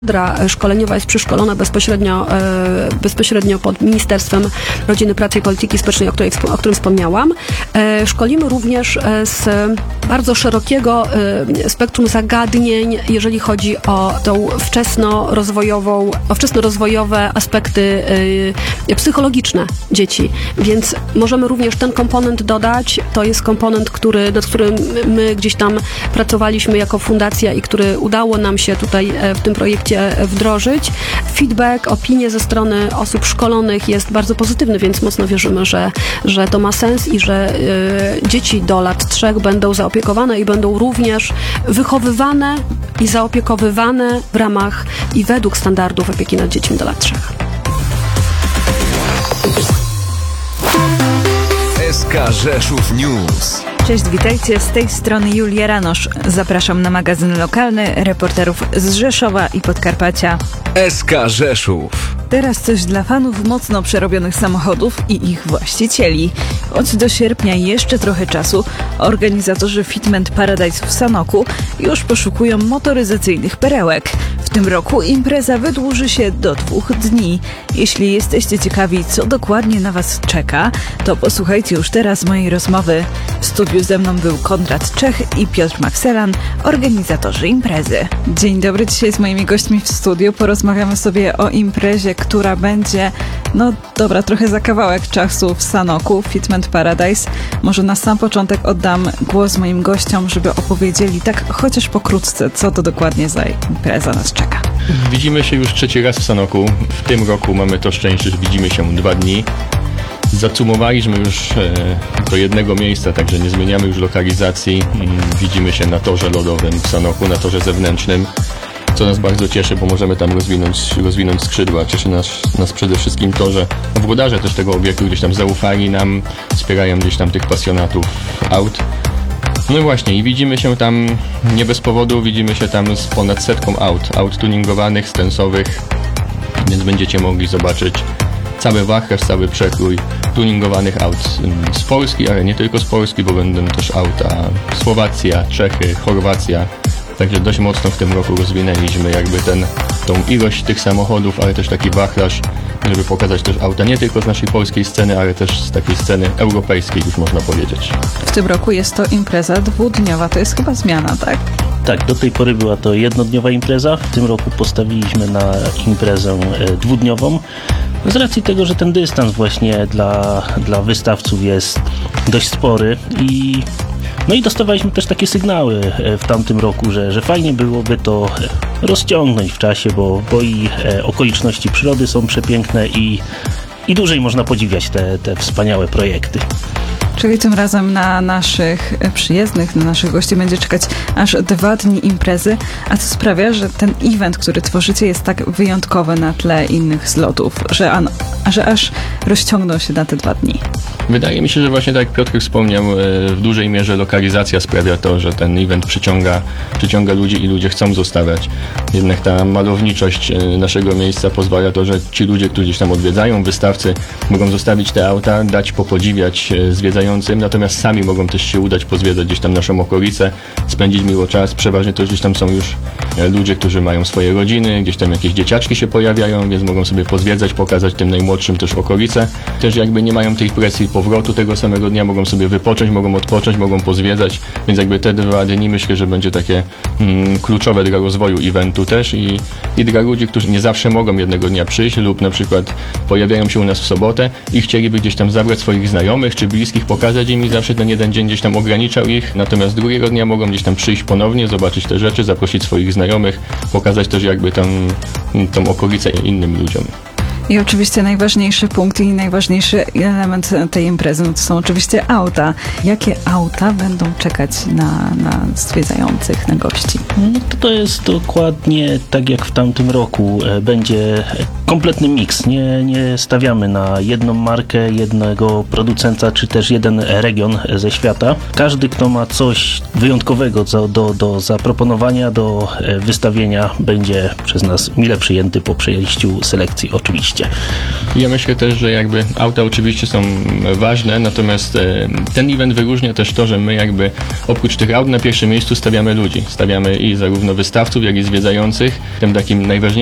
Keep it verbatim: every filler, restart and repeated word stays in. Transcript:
Kadra szkoleniowa jest przeszkolona bezpośrednio, bezpośrednio pod Ministerstwem Rodziny, Pracy i Polityki Społecznej, o, której, o którym wspomniałam. Szkolimy również z bardzo szerokiego spektrum zagadnień, jeżeli chodzi o tą wczesnorozwojową, o wczesnorozwojowe aspekty psychologiczne dzieci. Więc możemy również ten komponent dodać. To jest komponent, który, nad którym my gdzieś tam pracowaliśmy jako fundacja i który udało nam się tutaj w tym projekcie wdrożyć. Feedback, opinie ze strony osób szkolonych jest bardzo pozytywny, więc mocno wierzymy, że, że to ma sens i że y, dzieci do lat trzech będą zaopiekowane i będą również wychowywane i zaopiekowywane w ramach i według standardów opieki nad dziećmi do lat trzech. S K Rzeszów News. Cześć, witajcie, z tej strony Julia Ranosz. Zapraszam na magazyn lokalny reporterów z Rzeszowa i Podkarpacia. S K Rzeszów. Teraz coś dla fanów mocno przerobionych samochodów i ich właścicieli. Choć do sierpnia jeszcze trochę czasu, organizatorzy Fitment Paradise w Sanoku już poszukują motoryzacyjnych perełek. W tym roku impreza wydłuży się do dwóch dni. Jeśli jesteście ciekawi, co dokładnie na Was czeka, to posłuchajcie już teraz mojej rozmowy. W studiu ze mną był Konrad Czech i Piotr Makselan, organizatorzy imprezy. Dzień dobry, dzisiaj z moimi gośćmi w studiu porozmawiamy sobie o imprezie, która będzie, no dobra, trochę za kawałek czasu w Sanoku, Fitment Paradise. Może na sam początek oddam głos moim gościom, żeby opowiedzieli tak chociaż pokrótce, co to dokładnie za impreza nas czeka. Widzimy się już trzeci raz w Sanoku. W tym roku mamy to szczęście, że widzimy się dwa dni. Zacumowaliśmy już e, do jednego miejsca, także nie zmieniamy już lokalizacji. Widzimy się na torze lodowym w Sanoku, na torze zewnętrznym, co nas bardzo cieszy, bo możemy tam rozwinąć, rozwinąć skrzydła. Cieszy nas, nas przede wszystkim to, że włodarze też tego obiektu gdzieś tam zaufali nam, wspierają gdzieś tam tych pasjonatów aut. No i właśnie, i widzimy się tam nie bez powodu, widzimy się tam z ponad setką aut, aut tuningowanych, stensowych, więc będziecie mogli zobaczyć cały wachlarz, cały przekrój tuningowanych aut z Polski, ale nie tylko z Polski, bo będą też auta Słowacja, Czechy, Chorwacja. Także dość mocno w tym roku rozwinęliśmy jakby ten, tą ilość tych samochodów, ale też taki wachlarz, żeby pokazać też auta nie tylko z naszej polskiej sceny, ale też z takiej sceny europejskiej, już można powiedzieć. W tym roku jest to impreza dwudniowa, to jest chyba zmiana, tak? Tak, do tej pory była to jednodniowa impreza. W tym roku postawiliśmy na imprezę dwudniową. Z racji tego, że ten dystans właśnie dla, dla wystawców jest dość spory i no i dostawaliśmy też takie sygnały w tamtym roku, że, że fajnie byłoby to rozciągnąć w czasie, bo, bo i okoliczności przyrody są przepiękne i, i dłużej można podziwiać te, te wspaniałe projekty. Czyli tym razem na naszych przyjezdnych, na naszych gości będzie czekać aż dwa dni imprezy. A co sprawia, że ten event, który tworzycie, jest tak wyjątkowy na tle innych zlotów, że, an, że aż rozciągnął się na te dwa dni? Wydaje mi się, że właśnie tak jak Piotr wspomniał, w dużej mierze lokalizacja sprawia to, że ten event przyciąga, przyciąga ludzi i ludzie chcą zostawiać. Jednak ta malowniczość naszego miejsca pozwala to, że ci ludzie, którzy gdzieś tam odwiedzają, wystawcy, mogą zostawić te auta, dać popodziwiać zwiedzającym, natomiast sami mogą też się udać, pozwiedzać gdzieś tam naszą okolicę, spędzić miło czas. Przeważnie to gdzieś tam są już ludzie, którzy mają swoje rodziny, gdzieś tam jakieś dzieciaczki się pojawiają, więc mogą sobie pozwiedzać, pokazać tym najmłodszym też okolice. Też jakby nie mają tej presji powrotu tego samego dnia, mogą sobie wypocząć, mogą odpocząć, mogą pozwiedzać, więc jakby te dwa dni myślę, że będzie takie mm, kluczowe dla rozwoju eventu też i, i dla ludzi, którzy nie zawsze mogą jednego dnia przyjść lub na przykład pojawiają się u nas w sobotę i chcieliby gdzieś tam zabrać swoich znajomych czy bliskich, pokazać im i zawsze ten jeden dzień gdzieś tam ograniczał ich, natomiast drugiego dnia mogą gdzieś tam przyjść ponownie, zobaczyć te rzeczy, zaprosić swoich znajomych, pokazać też jakby tam tą okolicę innym ludziom. I oczywiście najważniejszy punkt i najważniejszy element tej imprezy no to są oczywiście auta. Jakie auta będą czekać na, na zwiedzających, na gości? No to, to jest dokładnie tak jak w tamtym roku. Będzie kompletny miks. Nie, nie stawiamy na jedną markę, jednego producenta, czy też jeden region ze świata. Każdy, kto ma coś wyjątkowego do, do, do zaproponowania, do e, wystawienia, będzie przez nas mile przyjęty po przejściu selekcji oczywiście. Ja myślę też, że jakby auta oczywiście są ważne, natomiast e, ten event wyróżnia też to, że my jakby oprócz tych aut na pierwszym miejscu stawiamy ludzi. Stawiamy i zarówno wystawców, jak i zwiedzających. Tym takim najważniejszym